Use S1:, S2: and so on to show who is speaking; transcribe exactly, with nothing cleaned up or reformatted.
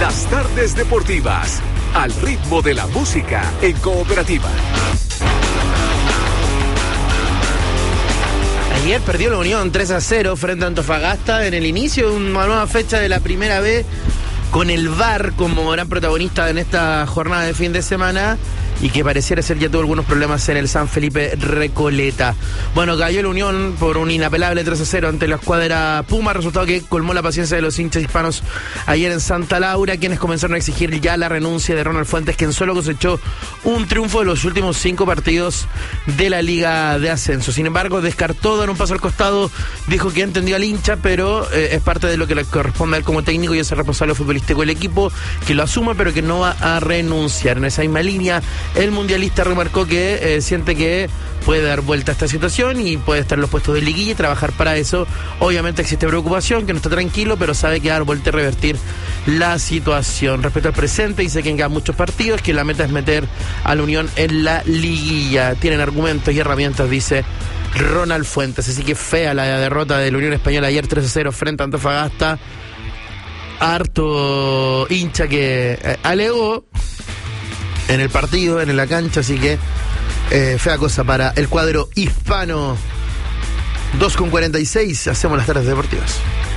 S1: Las tardes deportivas, al ritmo de la música en Cooperativa.
S2: Ayer perdió la Unión tres a cero frente a Antofagasta en el inicio de una nueva fecha de la Primera B, con el V A R como gran protagonista en esta jornada de fin de semana, y que pareciera ser ya tuvo algunos problemas en el San Felipe Recoleta. Bueno, cayó la Unión por un inapelable tres a cero ante la escuadra Puma, resultado que colmó la paciencia de los hinchas hispanos ayer en Santa Laura, quienes comenzaron a exigir ya la renuncia de Ronald Fuentes, quien solo cosechó un triunfo de los últimos cinco partidos de la Liga de Ascenso. Sin embargo, descartó dar un paso al costado, dijo que entendió al hincha, pero eh, es parte de lo que le corresponde a él como técnico y es el responsable futbolístico del equipo, que lo asuma, pero que no va a renunciar. En esa misma línea, el mundialista remarcó que eh, siente que puede dar vuelta a esta situación y puede estar en los puestos de liguilla y trabajar para eso. Obviamente existe preocupación, que no está tranquilo, pero sabe que dar vuelta y revertir la situación. Respecto al presente, dice que quedan muchos partidos, que la meta es meter a la Unión en la liguilla. Tienen argumentos y herramientas, dice Ronald Fuentes. Así que fea la derrota de la Unión Española ayer tres a cero frente a Antofagasta. Harto hincha que eh, alegó en el partido, en la cancha, así que eh, fea cosa para el cuadro hispano. Dos con cuarenta y seis, hacemos las tardes deportivas.